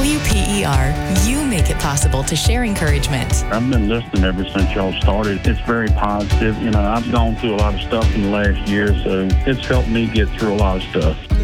WPER, you make it possible to share encouragement. I've been listening ever since y'all started. It's very positive. I've gone through a lot of stuff in the last year, so it's helped me get through a lot of stuff.